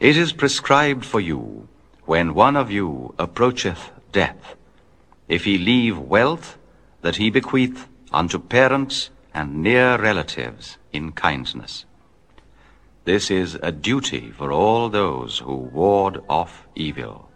It is prescribed for you, when one of you approacheth death, if he leave wealth, that he bequeath unto parents and near relatives in kindness. This is a duty for all those who ward off evil.